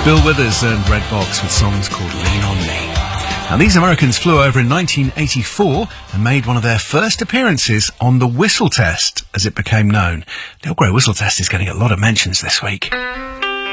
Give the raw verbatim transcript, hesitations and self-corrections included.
Bill Withers and Redbox with songs called Lean On Me. Now, these Americans flew over in nineteen eighty-four and made one of their first appearances on the Whistle Test, as it became known. The Old Grey Whistle Test is getting a lot of mentions this week.